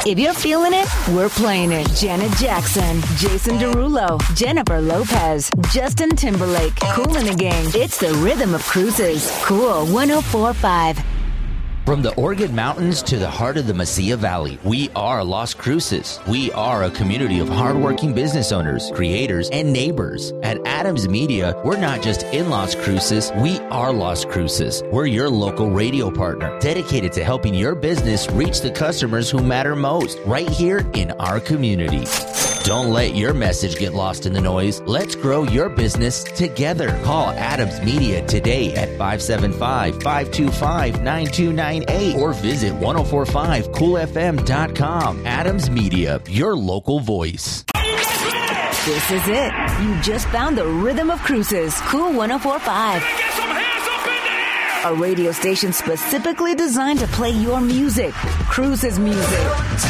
If you're feeling it, we're playing it. Janet Jackson, Jason Derulo, Jennifer Lopez, Justin Timberlake, Kool and the Gang. It's the rhythm of cruises. Cool 104.5. From the Oregon Mountains to the heart of the Mesilla Valley, we are Las Cruces. We are a community of hardworking business owners, creators, and neighbors. At Adams Media, we're not just in Las Cruces, we are Las Cruces. We're your local radio partner, dedicated to helping your business reach the customers who matter most, right here in our community. Don't let your message get lost in the noise. Let's grow your business together. Call Adams Media today at 575-525-9298 or visit 1045coolfm.com. Adams Media, your local voice. This is it. You just found the rhythm of cruises. Cool 104.5. A radio station specifically designed to play your music. Cruises music.